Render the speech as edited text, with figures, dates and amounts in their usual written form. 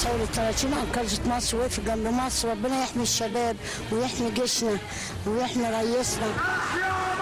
ثورة 30 أنقذت مصر وقفت جنب مصر. ربنا يحمي الشباب ويحمي جيشنا ويحمي رئيسنا.